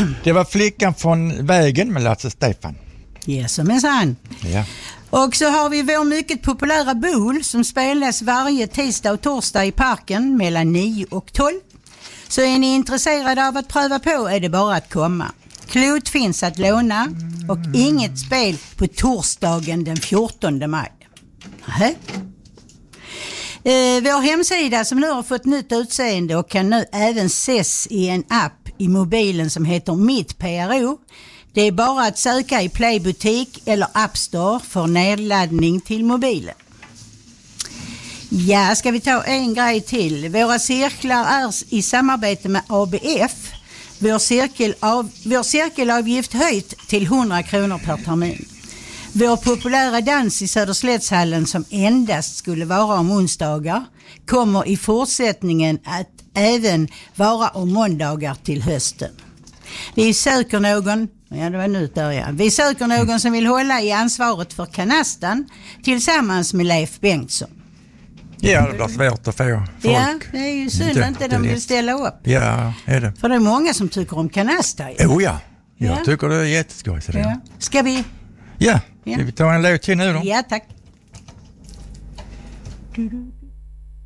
Det var Flickan från vägen med Lasse Stefan. Yes, men sann. Ja. Och så har vi vår mycket populära bowl som spelas varje tisdag och torsdag i parken mellan 9 och 12. Så är ni intresserade av att pröva på är det bara att komma. Klot finns att låna och inget spel på torsdagen den 14 maj. Nähä. Vår hemsida som nu har fått nytt utseende och kan nu även ses i en app i mobilen som heter Mitt PRO. Det är bara att söka i Playbutik eller App Store för nedladdning till mobilen. Ja, ska vi ta en grej till. Våra cirklar är i samarbete med ABF. Vår cirkelavgift höjt till 100 kronor per termin. Vår populära dans i Söderslättshallen som endast skulle vara om onsdagar kommer i fortsättningen att även vara om måndagar till hösten. Vi söker någon som vill hålla i ansvaret för kanastan tillsammans med Leif Bengtsson. Ja, det blir svårt att få folk. Ja, det är ju synd inte de vill ställa upp. Ja, är det. För det är många som tycker om kanasta. Oh ja, jag tycker det är jätteskoj. Ja. Ska vi? Ja, ska vi ta en låt till nu då? Ja, tack.